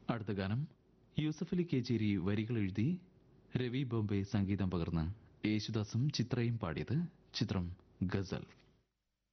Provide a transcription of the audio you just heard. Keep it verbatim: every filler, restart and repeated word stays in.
അടുത്ത ഗാനം യൂസഫ് അലി കേച്ചേരി വരികൾ എഴുതി രവി ബോംബെ സംഗീതം പകർന്ന് യേശുദാസും ചിത്രയും പാടിയത്. ചിത്രം ഗസൽ.